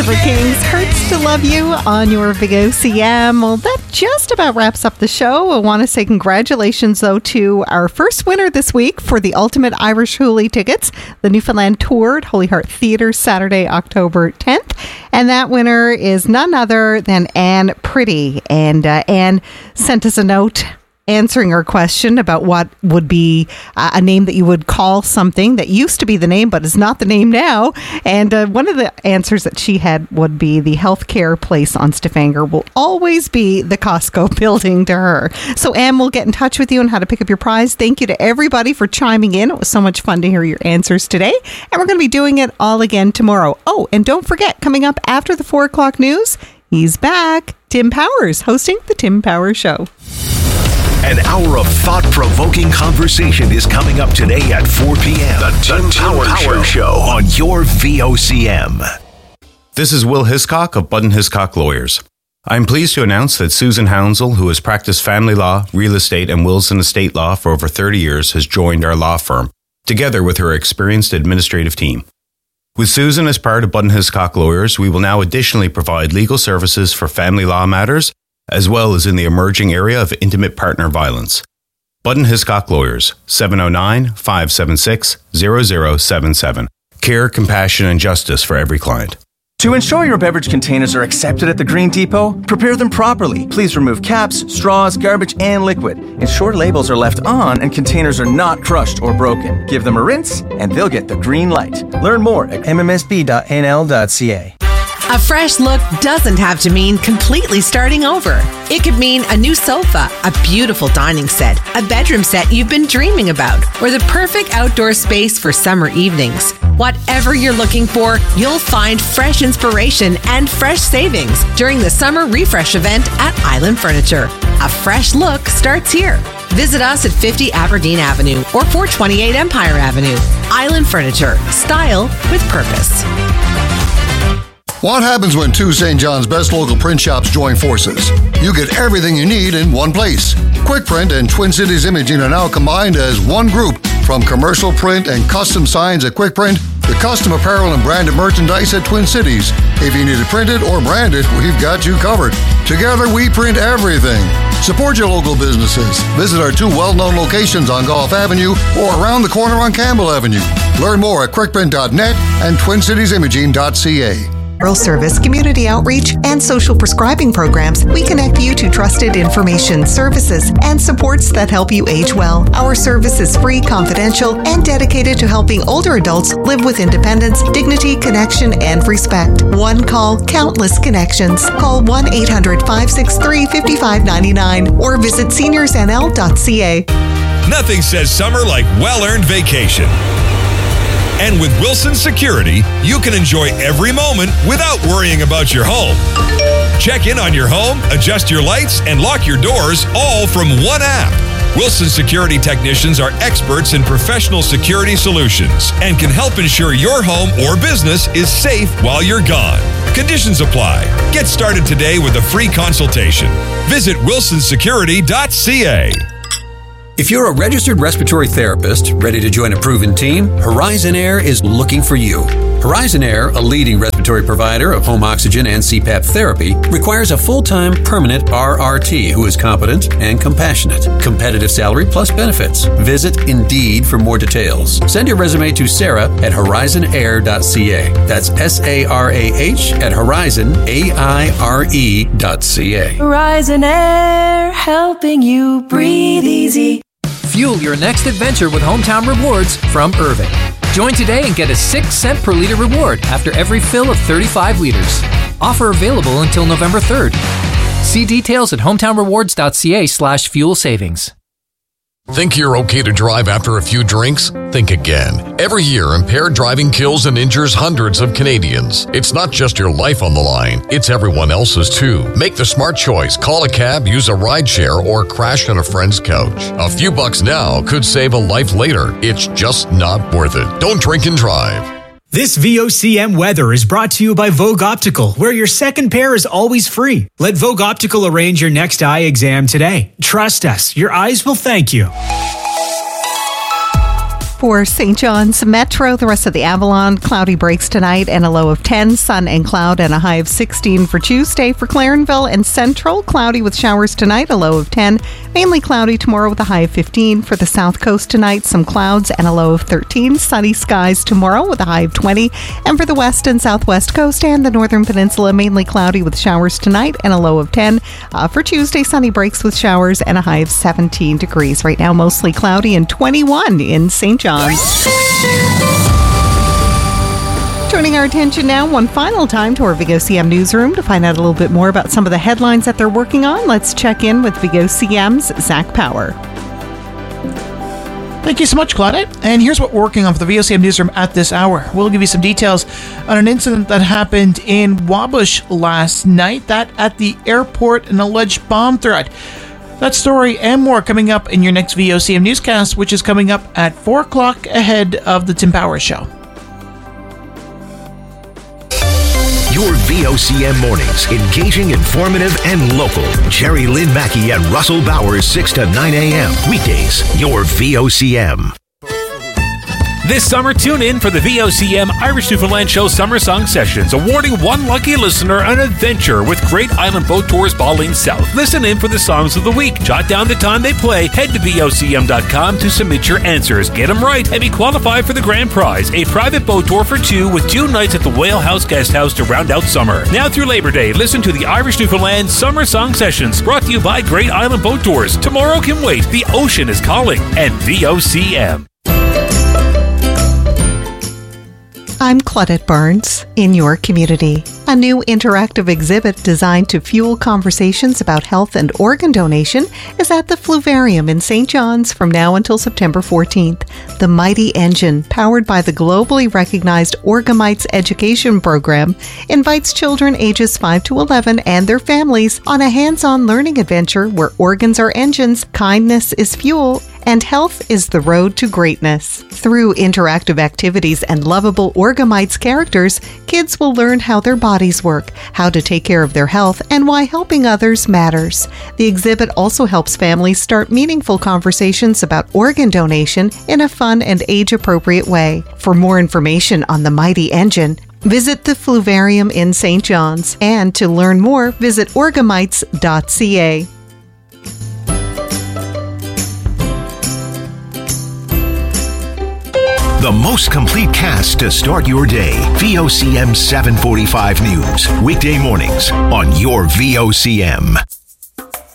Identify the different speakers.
Speaker 1: Kings, Hurts to Love You on your Big OCM. Well, that just about wraps up the show. I want to say congratulations, though, to our first winner this week for the Ultimate Irish Hoolie tickets, the Newfoundland Tour at Holy Heart Theatre, Saturday, October 10th. And that winner is none other than Anne Pretty. And Anne sent us a note answering our question about what would be a name that you would call something that used to be the name but is not the name now. And one of the answers that she had would be the healthcare place on Stavanger will always be the Costco building to her. So Anne will get in touch with you on how to pick up your prize. Thank you to everybody for chiming in. It was so much fun to hear your answers today. And we're going to be doing it all again tomorrow. Oh, and don't forget, coming up after the 4 o'clock news, he's back. Tim Powers hosting The Tim Powers Show.
Speaker 2: An hour of thought-provoking conversation is coming up today at 4 p.m. The Tim Powers Show on your VOCM.
Speaker 3: This is Will Hiscock of Budden Hiscock Lawyers. I am pleased to announce that Susan Hounsell, who has practiced family law, real estate, and wills and estate law for over 30 years, has joined our law firm, together with her experienced administrative team. With Susan as part of Budden Hiscock Lawyers, we will now additionally provide legal services for family law matters, as well as in the emerging area of intimate partner violence. Budden Hiscock Lawyers, 709-576-0077. Care, compassion, and justice for every client.
Speaker 4: To ensure your beverage containers are accepted at the Green Depot, prepare them properly. Please remove caps, straws, garbage, and liquid. Ensure labels are left on and containers are not crushed or broken. Give them a rinse and they'll get the green light. Learn more at mmsb.nl.ca.
Speaker 5: A fresh look doesn't have to mean completely starting over. It could mean a new sofa, a beautiful dining set, a bedroom set you've been dreaming about, or the perfect outdoor space for summer evenings. Whatever you're looking for, you'll find fresh inspiration and fresh savings during the Summer Refresh event at Island Furniture. A fresh look starts here. Visit us at 50 Aberdeen Avenue or 428 Empire Avenue. Island Furniture. Style with purpose.
Speaker 6: What happens when two St. John's best local print shops join forces? You get everything you need in one place. Quick Print and Twin Cities Imaging are now combined as one group. From commercial print and custom signs at Quick Print to custom apparel and branded merchandise at Twin Cities. If you need it printed or branded, we've got you covered. Together, we print everything. Support your local businesses. Visit our 2 well-known locations on Gulf Avenue or around the corner on Campbell Avenue. Learn more at quickprint.net and twincitiesimaging.ca.
Speaker 1: Service, community outreach, and social prescribing programs, we connect you to trusted information, services, and supports that help you age well. Our service is free, confidential, and dedicated to helping older adults live with independence, dignity, connection, and respect. One call, countless connections. Call 1-800-563-5599 or visit seniorsnl.ca.
Speaker 7: Nothing says summer like well-earned vacation. And with Wilson Security, you can enjoy every moment without worrying about your home. Check in on your home, adjust your lights, and lock your doors all from one app. Wilson Security technicians are experts in professional security solutions and can help ensure your home or business is safe while you're gone. Conditions apply. Get started today with a free consultation. Visit wilsonsecurity.ca.
Speaker 8: If you're a registered respiratory therapist ready to join a proven team, Horizon Air is looking for you. Horizon Air, a leading respiratory provider of home oxygen and CPAP therapy, requires a full-time permanent RRT who is competent and compassionate. Competitive salary plus benefits. Visit Indeed for more details. Send your resume to Sarah at horizonair.ca. That's SARAH at horizonaire.ca.
Speaker 9: Horizon Air, helping you breathe easy.
Speaker 10: Fuel your next adventure with Hometown Rewards from Irving. Join today and get a 6-cent per liter reward after every fill of 35 liters. Offer available until November 3rd. See details at hometownrewards.ca/fuel savings.
Speaker 11: Think you're okay to drive after a few drinks? Think again. Every year, impaired driving kills and injures hundreds of Canadians. It's not just your life on the line, it's everyone else's too. Make the smart choice. Call a cab, use a rideshare, or crash on a friend's couch. A few bucks now could save a life later. It's just not worth it. Don't drink and drive.
Speaker 12: This VOCM weather is brought to you by Vogue Optical, where your second pair is always free. Let Vogue Optical arrange your next eye exam today. Trust us, your eyes will thank you.
Speaker 1: For St. John's Metro, the rest of the Avalon, cloudy breaks tonight and a low of 10, sun and cloud and a high of 16 for Tuesday. For Clarenville and Central, cloudy with showers tonight, a low of 10, mainly cloudy tomorrow with a high of 15. For the South Coast tonight, some clouds and a low of 13, sunny skies tomorrow with a high of 20. And for the West and Southwest Coast and the Northern Peninsula, mainly cloudy with showers tonight and a low of 10. For Tuesday, sunny breaks with showers and a high of 17 degrees. Right now, mostly cloudy and 21 in St. John's. Turning our attention now one final time to our VOCM newsroom to find out a little bit more about some of the headlines that they're working on. Let's check in with VOCM's Zach Power.
Speaker 13: Thank you so much, Claudette. And here's what we're working on for the VOCM newsroom at this hour. We'll give you some details on an incident that happened in Wabush last night, that at the airport, an alleged bomb threat. That story and more coming up in your next VOCM newscast, which is coming up at 4 o'clock ahead of the Tim Powers Show.
Speaker 2: Your VOCM mornings, engaging, informative, and local. Jerry Lynn Mackey and Russell Bowers, 6 to 9 a.m. Weekdays, your VOCM.
Speaker 14: This summer, tune in for the VOCM Irish Newfoundland Show Summer Song Sessions, awarding one lucky listener an adventure with Great Island Boat Tours Balling South. Listen in for the songs of the week. Jot down the time they play. Head to VOCM.com to submit your answers. Get them right and be qualified for the grand prize, a private boat tour for two with 2 nights at the Whale House Guest House to round out summer. Now through Labor Day, listen to the Irish Newfoundland Summer Song Sessions, brought to you by Great Island Boat Tours. Tomorrow can wait. The ocean is calling. And VOCM.
Speaker 1: I'm Claudette Barnes, in your community. A new interactive exhibit designed to fuel conversations about health and organ donation is at the Fluvarium in St. John's from now until September 14th. The Mighty Engine, powered by the globally recognized Orgamites Education Program, invites children ages 5 to 11 and their families on a hands-on learning adventure where organs are engines, kindness is fuel, and health is the road to greatness. Through interactive activities and lovable Orgamites characters, kids will learn how their bodies work, how to take care of their health, and why helping others matters. The exhibit also helps families start meaningful conversations about organ donation in a fun and age-appropriate way. For more information on the Mighty Engine, visit the Fluvarium in St. John's. And to learn more, visit orgamites.ca.
Speaker 2: The most complete cast to start your day. VOCM 745 News. Weekday mornings on your VOCM.